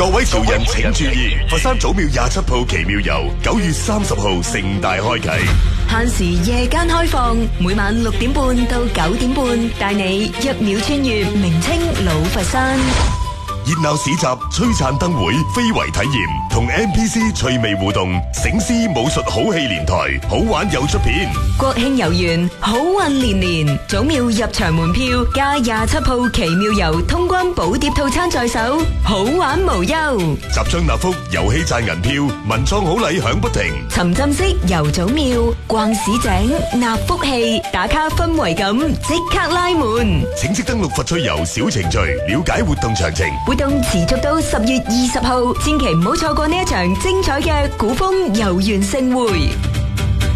各位潮人請注意，佛山祖廟27號奇妙遊9月30號盛大開啟， 限時夜間開放，每晚6點半到9點半，帶你1秒穿越明清老佛山。 熱鬧市集、璀璨燈會、非遺體驗同 NPC 趣味互動，醒獅武術好戲連台，好玩又出片。 國慶遊園，好運連連，祖廟入場門票加27號奇妙遊通關寶碟套餐在手，好玩無憂。 集章納福，遊戲賺銀票，文創好禮響不停。 沉浸式遊祖廟，逛市井，納福氣，打卡氛圍感，即刻拉門。 請即登錄佛趣遊小程序，了解活動詳情。 活動持續到10月20號，千祈唔好錯過呢一場精彩嘅古風遊園盛會。